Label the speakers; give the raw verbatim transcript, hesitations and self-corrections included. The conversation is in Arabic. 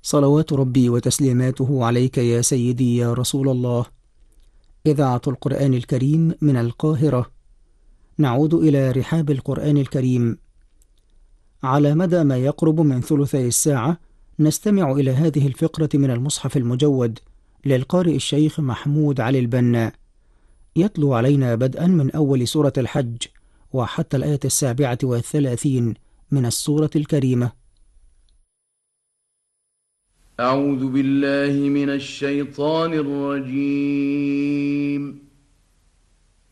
Speaker 1: صلوات ربي وتسليماته عليك يا سيدي يا رسول الله. إذاعة القرآن الكريم من القاهرة. نعود إلى رحاب القرآن الكريم. على مدى ما يقرب من ثلثي الساعة نستمع إلى هذه الفقرة من المصحف المجود للقارئ الشيخ محمود علي البنا، يتلو علينا بدءا من أول سورة الحج وحتى الآية السابعة والثلاثين من السورة الكريمة.
Speaker 2: أعوذ بالله من الشيطان الرجيم.